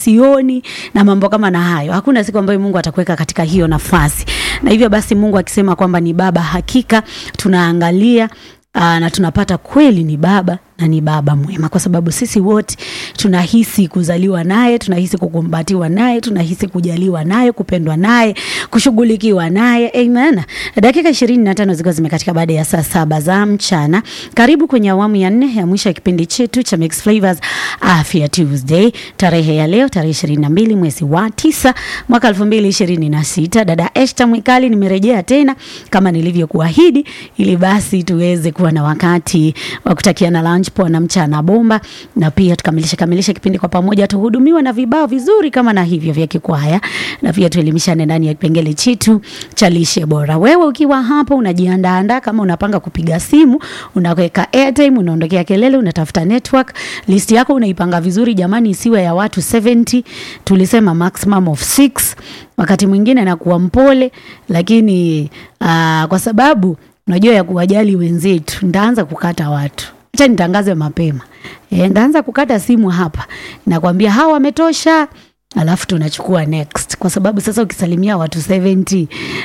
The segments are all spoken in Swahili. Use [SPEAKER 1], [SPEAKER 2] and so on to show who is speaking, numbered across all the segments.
[SPEAKER 1] sioni na mambo kama na hayo. Hakuna siku ambayo Mungu atakuweka katika hiyo nafasi. Na hivyo basi Mungu akisema kwamba ni baba, hakika tunaangalia na tunapata kweli ni baba na ni baba mwema, kwa sababu sisi wote tunahisi kuzaliwa naye, tunahisi kukumbatiwa naye, tunahisi kujaliwa naye, kupendwa naye, kushughulikiwa naye. Amen. Dakika 25 ziko zimekatika baada ya saa 7 za mchana. Karibu kwenye awamu ya 4 ya mwisho ya kipindi chetu cha Mix Flavors Afya Tuesday. Tarehe ya leo tarehe 22 mwezi wa 9 mwaka 2026. Dada Esther Mwikali nimerejea tena kama nilivyokuahidi, ili basi tuweze kuwa na wakati wa kutakiana lunch poa na mchana bomba, na pia tukamilisha kipindi kwa pamoja, tuhudumiwa na vibao vizuri kama na hivyo vya kikwaya, na pia tuelimishane ndani ya kipengele chetu cha lishe bora. Wewe ukiwa hapo unajiandaa kama unapanga kupiga simu, unaweka airtime, unaondokea kelele, unatafuta network, list yako unaipanga vizuri jamani, isiwe ya watu 70, tulisema maximum of 6. Wakati mwingine na kuwa mpole, lakini kwa sababu unajua ya kuwajali wenzetu, ndaanza kukata watu. Acha nitangaze mapema. Ndaanza kukata simu hapa. Nakwambia hawa wametosha, alafu tunachukua next. Kwa sababu sasa ukisalimia watu 70.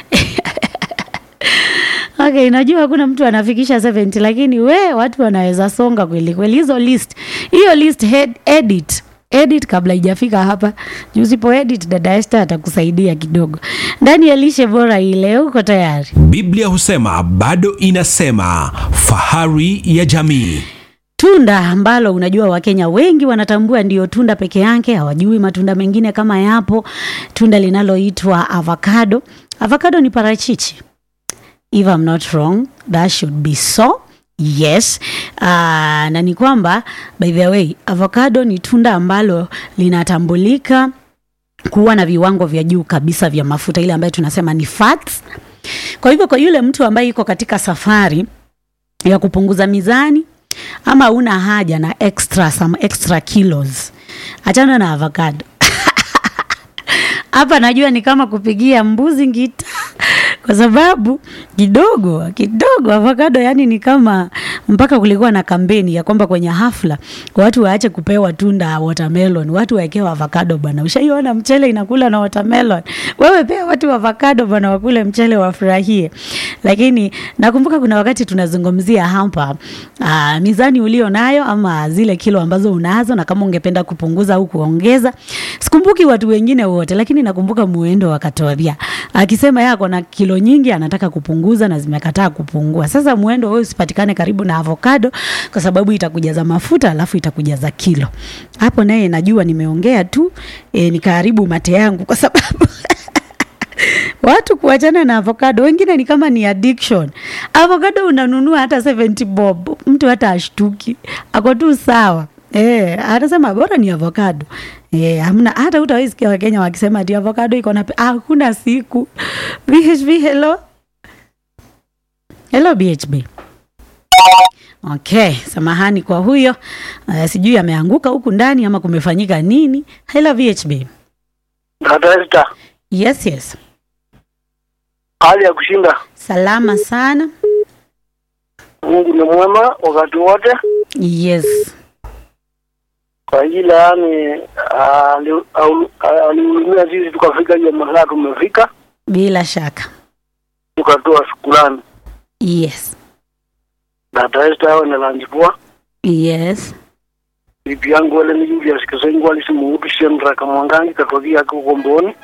[SPEAKER 1] Okay, najua hakuna mtu anafikisha 70, lakini watu wanaweza songa kweli kweli. Hizo list. Hiyo list edit kabla haijafika hapa. Usipo edit dada Esther atakusaidia kidogo. Ndani ya lishe bora hii leo uko tayari?
[SPEAKER 2] Biblia husema bado inasema, fahari ya jamii.
[SPEAKER 1] Tunda ambalo unajua Wakenya wengi wanatambua ndio tunda peke yake, hawajui matunda mengine kama yapo. Tunda linaloitwa avocado. Avocado ni parachichi. If I'm not wrong, that should be so. Yes. Na ni kwamba by the way, avocado ni tunda ambalo linatambulika kuwa na viwango vya juu kabisa vya mafuta, ile ambayo tunasema ni fats. Kwa hivyo kwa yule mtu ambaye yuko katika safari ya kupunguza mizani, ama una haja na some extra kilos, achana na avocado. Hapa najua ni kama kupigia mbuzi ngita, kwa sababu kidogo avocado yani ni kama mpaka kulikuwa na kampeni ya kwamba kwenye hafla watu waache kupewa tunda watermelon, watu waekewa avocado bwana. Ushaiona mchele inakula na watermelon? Wewe pea watu avocado bwana, wakule mchele wafurahie. Lakini nakumbuka kuna wakati tunazungumzia hapa mizani ulio nayo ama zile kilo ambazo unazo, na kama ungependa kupunguza au kuongeza. Sikumbuki watu wengine wote, lakini nakumbuka Muendo wakatobia akisema yako na kilo nyingi anataka kupunguza na zimekataa kupungua. Sasa Muendo wewe usipatikane karibu na avocado, kwa sababu itakujaza mafuta alafu itakujaza kilo. Hapo naye najua nimeongea tu nikaharibu mate yangu, kwa sababu watu kuachana na avocado wengine ni kama ni addiction. Avocado unanunua hata 70 bob, mtu hata ashtuki, ako tu sawa. Anasema bora ni avocado. Hamna hata utawisikia Wakenya wakisema ati avocado iko na hakuna siku. BHB hello. Hello BHB. Okay, samahani kwa huyo. Sijui ameanguka huku ndani ama kumefanyika nini. Hello BHB.
[SPEAKER 3] Dada.
[SPEAKER 1] Yes.
[SPEAKER 3] Hali ya kushinda.
[SPEAKER 1] Salama sana.
[SPEAKER 3] Mungu ni mwema wakati wote.
[SPEAKER 1] Yes.
[SPEAKER 3] Kwa hila yani aliulimia sisi tukafika hiyo mahali tumefika.
[SPEAKER 1] Bila shaka.
[SPEAKER 3] Tukatoa shukrani.
[SPEAKER 1] Yes.
[SPEAKER 3] Dada Esther hao na lanjipua.
[SPEAKER 1] Yes.
[SPEAKER 3] Bibi yangu wale ni Julia Sikesengo alisimuhudu Shendra Kamwangangi katokea huko Gomboni.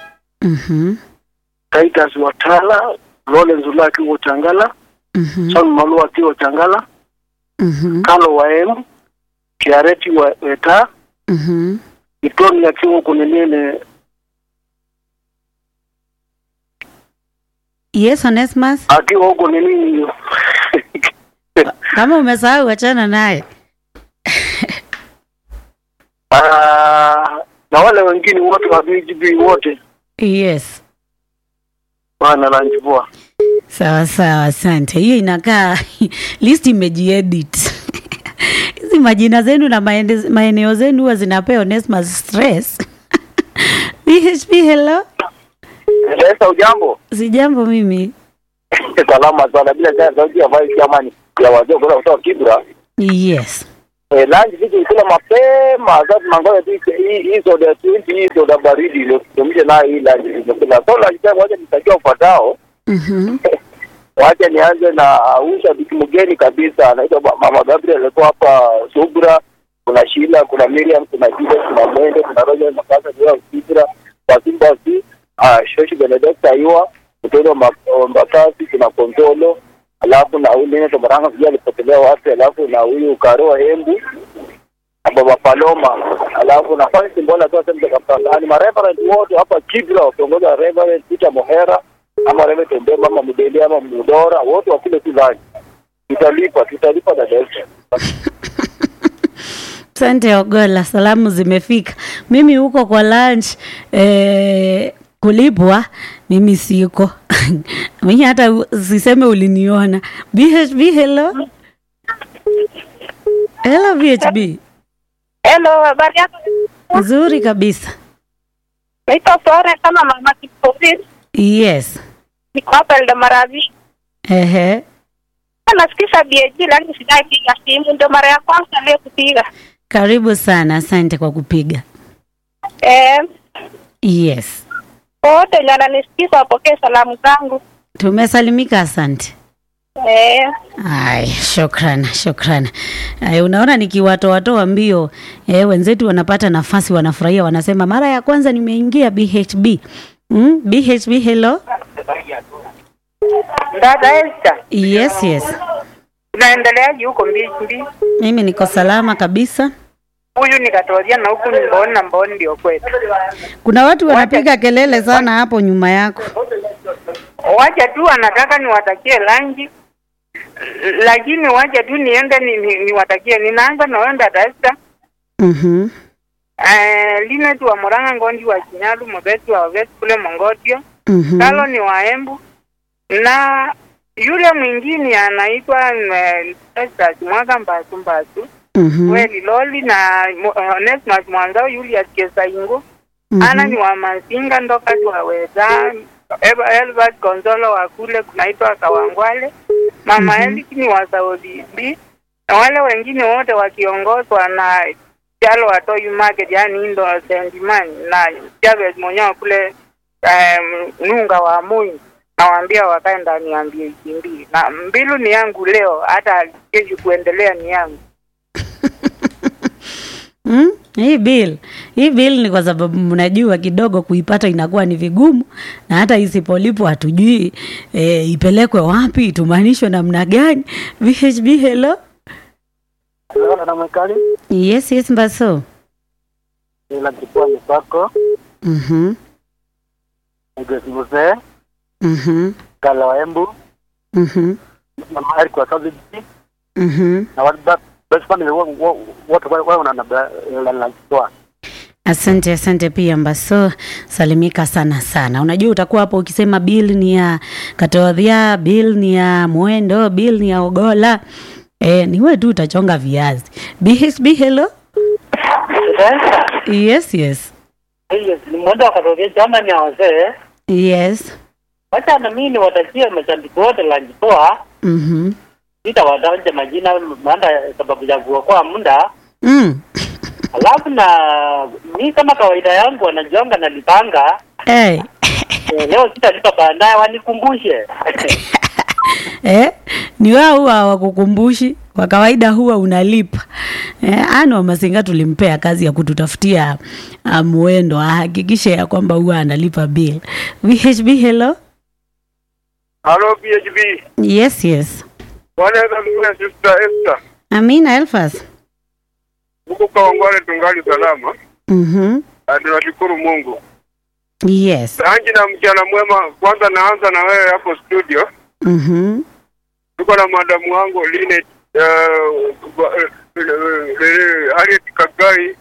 [SPEAKER 3] Titus Watala, Lawrence Ulaki wa Changala. Son Malua Tio Changala. Kalo Waem, Kiareti wa Eta. Itoni ya kiwo kunenene.
[SPEAKER 1] Yes, Onesmus.
[SPEAKER 3] Akiwa huko nini?
[SPEAKER 1] Kama umesahau achana naye.
[SPEAKER 3] Na wale wengine wote wa BGB wote.
[SPEAKER 1] Yes.
[SPEAKER 3] Bana lanjibua.
[SPEAKER 1] Sawa, asante. Hiyo inakaa list imejiedit. Hizi majina zenu na maeneo zenu huwa zinapea Onesmus stress. BHP hello.
[SPEAKER 3] Sasa ujambo?
[SPEAKER 1] Sijambo mimi.
[SPEAKER 3] Salama sana bila sauti ya voice jamani. Ya wazee kutoka Kibra.
[SPEAKER 1] Yes.
[SPEAKER 3] Lunch vitu kula mapema, sasa mangoja tu hii soda ya 20 hii soda baridi ile tumje na hii lunch tunakula. So lunch time wacha nitakia ufuatao. Wacha nianze na Usha bitu mgeni kabisa, anaitwa Mama Gabriel, alikuwa hapa Subra. Kuna Sheila, kuna Miriam, kuna Jide, kuna Mwende, kuna Roger Makasa, kuna Subra, Basi, Shoshi Benedict Ayua, kutoka Mbakasi, kuna Kontolo, alafu na huyu Nene Tomaranga pia alipotelea wapi, alafu na huyu Karoa Embu, Baba Paloma, alafu na Fani Simbola tu asembe kapanga. Ni mareverend wote hapa Kibra wakiongoza Reverend Peter Mohera, ama Reverend Tembemba, ama Mudeli, ama Mudora, wote wakile tu lunch. Tutalipa na Delta.
[SPEAKER 1] Asante Ogola, salamu zimefika. Mimi huko kwa lunch kulipwa mimi siko. Mimi hata siseme uliniona. BHB hello. Hello BHB.
[SPEAKER 4] Hello, habari yako?
[SPEAKER 1] Nzuri kabisa.
[SPEAKER 4] Naitwa Flora kama mama Kipofir.
[SPEAKER 1] Yes.
[SPEAKER 4] Niko hapa Eldoradini.
[SPEAKER 1] Ehe.
[SPEAKER 4] Nasikiza BHB lakini sijapiga simu, ndio mara ya kwanza leo kupiga.
[SPEAKER 1] Karibu sana, asante kwa kupiga. Yes.
[SPEAKER 4] Wote wananisikiza wapokee salamu zangu.
[SPEAKER 1] Tumesalimika, asante. Ai, shukrani. Unaona nikiwatoa mbio, wenzetu wanapata nafasi, wanafurahia, wanasema mara ya kwanza nimeingia BHB. BHB hello.
[SPEAKER 5] Dada Esther.
[SPEAKER 1] Yes.
[SPEAKER 5] Unaendeleaje huko BHB?
[SPEAKER 1] Mimi niko salama kabisa.
[SPEAKER 5] Huyu nikatoria na huku mbona ndio kwetu.
[SPEAKER 1] Kuna watu wanapiga kelele sana hapo nyuma yako.
[SPEAKER 5] Wacha tu anataka niwatakie lunch. Lakini wacha tu niende niwatakie. Ninaanza na wewe Dada Esther. Lina tu wa Moranga Ngondi wa Kinyalu, Mobeti wa West kule Mongotio. Kalo ni wa Embu. Na yule mwingine anaitwa Esther Mwaga Mbatu. Weli Loli na Onesmus Mwanzao Julius Kesaingo. Ana ni wa Masinga ndoka wa Weza. Elbert Gonzalo wa kule kunaitwa Kawangwale. Mama Eliki ni wa Saudi B. Na wale wengine wote wakiongozwa na Jalo wa Toyu Market, yani Indo Sendimani na Javes Monyo kule Nunga wa Mui. Nawaambia wakae ndani ya Mbili. Na Mbilu ni yangu leo, hata kesho kuendelea ni yangu.
[SPEAKER 1] Hii bill ni kwa sababu mnajua kidogo kuipata inakuwa ni vigumu, na hata isipolipo hatujui ipelekwe wapi, itumanishwe namna gani. BHB hello.
[SPEAKER 3] Hello na mwekali.
[SPEAKER 1] Yes Mbaso.
[SPEAKER 3] Ila kipwa mpako. Ngezi mzee. Kala wa Embu. Na mahali kwa Saudi. Na wadda basi family wote wao wananatoa.
[SPEAKER 1] Asante pia Mbaso, salimika sana. Unajua utakuwa hapo ukisema bill ni ya Katodhia, bill ni ya Mwendo, bill ni ya Ogola. Ni wewe tu utachonga viazi. BHB hello. Yes.
[SPEAKER 3] Yes, ni Mwendo wa Katodhia jana ni wazee.
[SPEAKER 1] Yes.
[SPEAKER 3] Wacha na mimi watakia mashabiki wote la Njitoa. Nitawataja majina maana sababu ya kuokoa muda. Alafu na mimi kama kawaida yangu wanajonga na lipanga. Leo sitalipa baadaye wanikumbushe.
[SPEAKER 1] Ni wao huwa wakukumbushi. Kwa kawaida huwa unalipa. Ano wa Masinga tulimpea kazi ya kututafutia Mwendo, ahakikishe ya kwamba huwa analipa bill. BHB hello.
[SPEAKER 6] Hello BHB.
[SPEAKER 1] Yes.
[SPEAKER 6] Wanaweza mkuna Sister Esther.
[SPEAKER 1] Amina Elfas.
[SPEAKER 6] Huko Kawangwale tungali salama. Tunashukuru Mungu.
[SPEAKER 1] Yes.
[SPEAKER 6] Anji na mchana mwema. Kwanza naanza na wewe hapo studio. Tuko na madamu wangu Linet Harriet Kagai.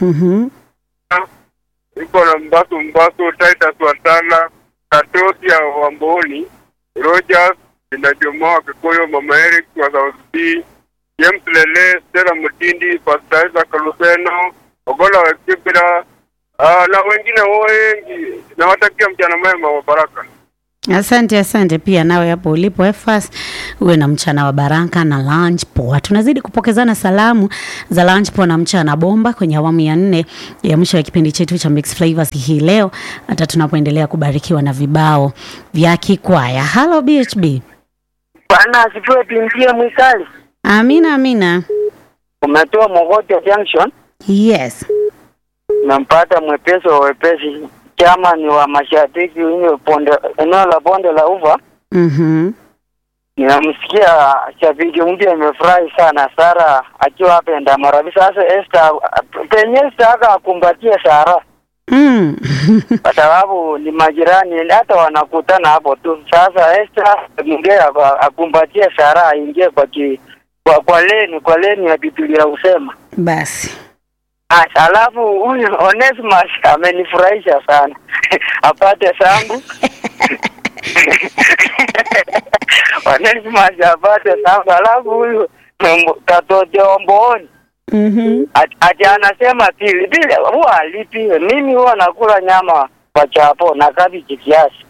[SPEAKER 6] Tuko na Mbasu Titus Watala, Katosia Wamboni, Rogers Inajomoa Kikoyo, Mama Eric wa Saudi, James Lele, Stella Mutindi, Pastor Isaac Kaluseno, Ogola wa Kibira, na wengine wengi. Nawatakia mchana mwema wa baraka.
[SPEAKER 1] Asante pia nawe hapo ulipo Efas, uwe na mchana wa baraka na lunch poa. Tunazidi kupokezana salamu za lunch poa na mchana bomba kwenye awamu ya 4 ya mwisho wa kipindi chetu cha Mix Flavors hii leo, hata tunapoendelea kubarikiwa na vibao vya kikwaya. Hello BHB.
[SPEAKER 3] Bwana asifiwe pingie mwikali.
[SPEAKER 1] Amina.
[SPEAKER 3] Umetoa Mogotio Junction?
[SPEAKER 1] Yes.
[SPEAKER 3] Nampata mwepesi wa wepesi. Chama ni wa mashabiki eneo la bonde la Uva. Ninamsikia shabiki mpya amefurahi sana Sara akiwa hapa Ndamara. Sasa Esther akumbatie Sara. Kwa sababu ni majirani hata wanakutana hapo tu. Sasa Esther akumbatie Sara aingie kwa leni ya Biblia usema.
[SPEAKER 1] Basi.
[SPEAKER 3] Alafu huyu Onesimus amenifurahisha sana. Apate sangu. Onesimus apate sangu. Alafu huyu Katoto Omboni. Ati anasema pili huwa alipi. Mimi huwa nakula nyama kwa chapo na kabichi kiasi.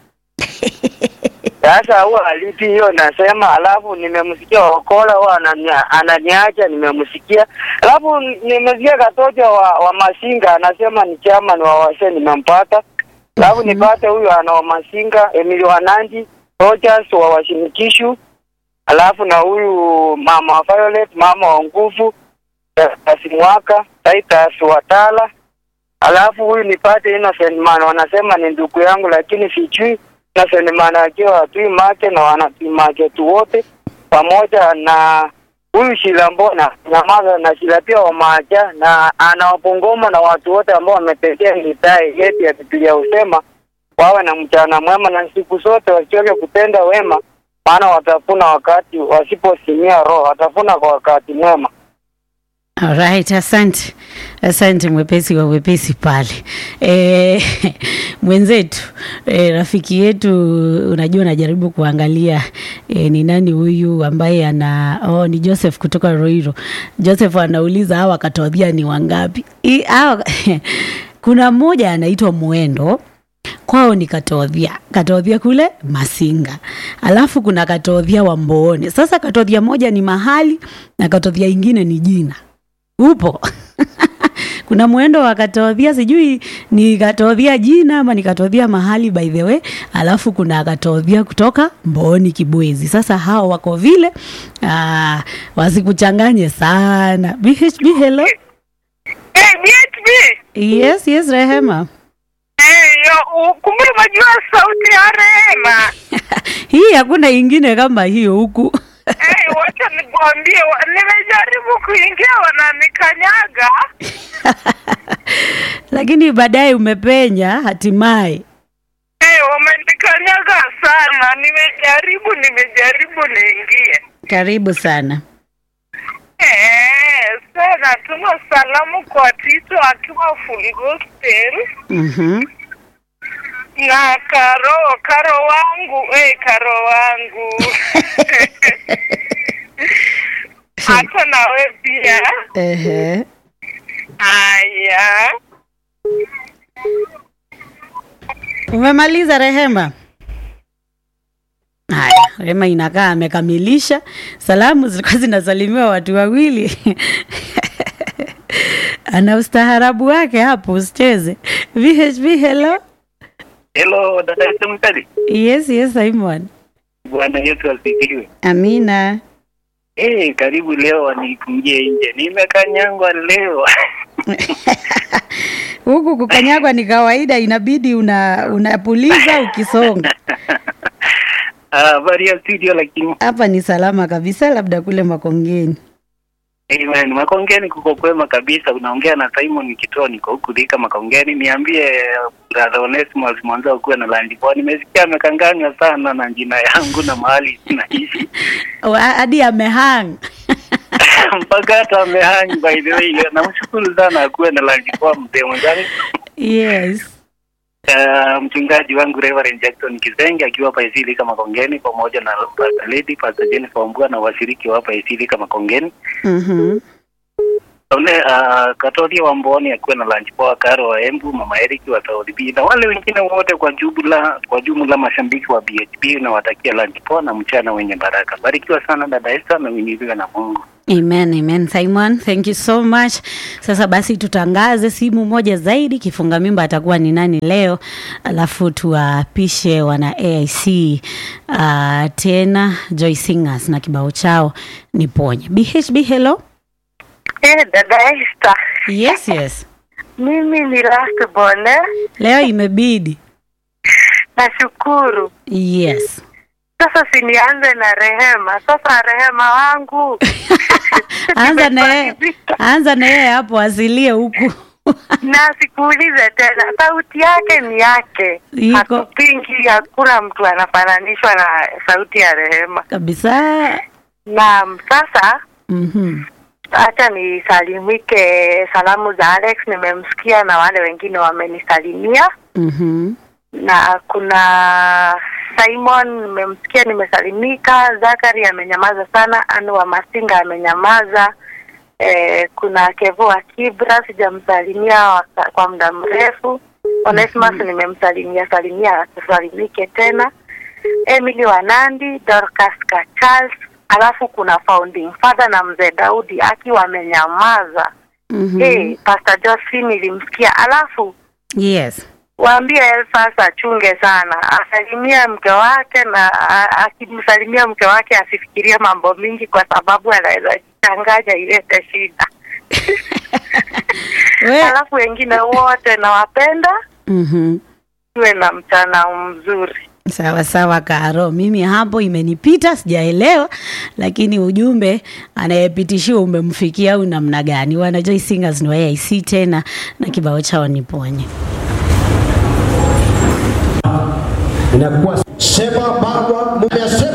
[SPEAKER 3] Sasa huwa alipi hiyo nasema. Alafu nimemsikia Okola huwa ananiacha nimemsikia. Alafu nimesikia Katoto wa Masinga anasema ni chama ni wa wase nimempata. Alafu nipate huyu ana wa Masinga Emilio Wanandi Rogers wa Washinikishu. Alafu na huyu mama Violet mama wa Nguvu Asimwaka Titus Watala. Alafu huyu nipate Innocent Man wanasema ni ndugu yangu lakini sijui Innocent Man akiwa Tui Market na Wanatui Market wote pamoja na huyu Shilambona Nyamaza na Shilapia wa Maja na anawapongoma na watu wote ambao wametetea mitai yetu ya Biblia usema wawe na mchana mwema na siku zote wasichoke kutenda wema maana watafuna wakati wasiposimia roho watafuna kwa wakati mwema.
[SPEAKER 1] Alright, asante mwepesi wa wepesi pale. Mwenzetu, rafiki yetu unajua najaribu kuangalia ni nani huyu ambaye ni Joseph kutoka Roiro. Joseph anauliza hawa Katodhia ni wangapi? Kuna mmoja anaitwa Muendo. Kwao ni Katodhia kule Masinga. Alafu kuna Katodhia wa Mbooni. Sasa Katodhia moja ni mahali na Katodhia ingine ni jina. Upo. Kuna Muendo wa Katodhia, sijui ni Katodhia jina ama ni Katodhia mahali by the way. Alafu kuna Katodhia kutoka Mbooni Kibwezi. Sasa hao wako vile wasikuchanganye sana. BHB hello.
[SPEAKER 5] BHB.
[SPEAKER 1] Yes Rehema.
[SPEAKER 5] Kumbe unajua sauti ya Rehema.
[SPEAKER 1] Hii hakuna ingine kama hiyo huku.
[SPEAKER 5] Wacha nikwambie nimejaribu kuingia wananikanyaga.
[SPEAKER 1] Lakini baadaye umepenya hatimaye.
[SPEAKER 5] Wamenikanyaga sana. Nimejaribu niingie.
[SPEAKER 1] Karibu sana.
[SPEAKER 5] Sana tuma salamu kwa Tito akiwa Full Gospel. Na Karo wangu. Hata nawe pia. Haya.
[SPEAKER 1] Umemaliza Rehema? Haya, Rehema inakaa amekamilisha. Salamu zilikuwa zinasalimiwa watu wawili. Ana ustaharabu wake hapo usicheze. VHB hello.
[SPEAKER 3] Hello dada Simtali.
[SPEAKER 1] Yes Simon.
[SPEAKER 3] Bwana Yesu asifiwe.
[SPEAKER 1] Amina.
[SPEAKER 3] Karibu leo nikungie nje. Nimekanyangwa leo.
[SPEAKER 1] Huku kukanyagwa ni kawaida, inabidi unapuliza ukisonga.
[SPEAKER 3] Habari ya studio lakini
[SPEAKER 1] hapa ni salama kabisa, labda kule Makongeni.
[SPEAKER 3] Amen. Makongeni kuko kwema kabisa. Unaongea na Simon Kitoo, niko huku Thika Makongeni. Niambie brother Onesimus mwanzo kuwa na landi. Kwa nimesikia amekanganywa sana na jina yangu na mahali ninaishi.
[SPEAKER 1] Hadi amehang.
[SPEAKER 3] Mpaka hata amehang by the way. Namshukuru sana kuwa na landi kwa mzee mwenzangu.
[SPEAKER 1] Yes.
[SPEAKER 3] Mchungaji wangu Reverend Jackson Kizenge akiwa hapa Isili kama Makongeni pamoja na Pastor Lady Pastor Jennifer Mbua na washiriki hapa Isili kama Makongeni. Katoli wa Mboni akiwa na lunch poa, Karo wa Embu, Mama Eric wa Saudi B na wale wengine wote kwa jumla mashabiki wa BHP na watakia lunch poa na mchana wenye baraka. Barikiwa sana dada Esther na unyinyiziwe na Mungu.
[SPEAKER 1] Amen Simon, thank you so much. Sasa basi tutangaze simu moja zaidi, kifunga mimba atakuwa ni nani leo, alafu tuwapishe wana AIC tena Joy Singers na kibao chao Niponye. BHB, hello.
[SPEAKER 4] Dada Esther.
[SPEAKER 1] Yes.
[SPEAKER 4] Mimi ni last born.
[SPEAKER 1] Leo imebidi.
[SPEAKER 4] Nashukuru.
[SPEAKER 1] Yes.
[SPEAKER 4] Sasa sinianze na Rehema. Sasa Rehema wangu.
[SPEAKER 1] Anza na yeye hapo asilie huku.
[SPEAKER 4] Na sikuulize tena. Sauti yake ni yake. Hakupingi, hakuna mtu anafananishwa na sauti ya Rehema.
[SPEAKER 1] Kabisa.
[SPEAKER 4] Na sasa acha nisalimike salamu za Alex, nimemsikia na wale wengine wamenisalimia. Na kuna Simon nimemsikia, nimesalimika. Zakari amenyamaza sana, Anu wa Masinga amenyamaza. Kuna Kevo wa Kibra sijamsalimia kwa muda mrefu. Onesmus nimemsalimia, salimike tena. Emily wa Nandi, Dorcas Charles. Alafu kuna founding father na mzee Daudi akiwa amenyamaza. Pastor Josephine nilimsikia. Alafu
[SPEAKER 1] yes,
[SPEAKER 4] waambie Elfas achunge sana, asalimia mke wake, na akimsalimia mke wake asifikirie mambo mingi kwa sababu anaweza changanya ilete shida. Alafu wengine wote nawapenda. Tuwe na mchana mzuri.
[SPEAKER 1] Sawa Karo, mimi hapo imenipita sijaelewa, lakini ujumbe anayepitishiwa umemfikia au namna gani? Wana Joy Singers ni AIC tena na kibao chao Niponye.
[SPEAKER 7] Inakuwa sema baba mumesema